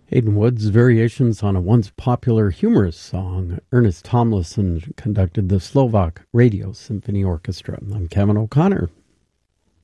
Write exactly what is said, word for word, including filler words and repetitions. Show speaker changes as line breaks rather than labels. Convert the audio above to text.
Hayden Wood's variations on a once popular humorous song. Ernest Tomlinson conducted the Slovak Radio Symphony Orchestra. I'm Kevin O'Connor.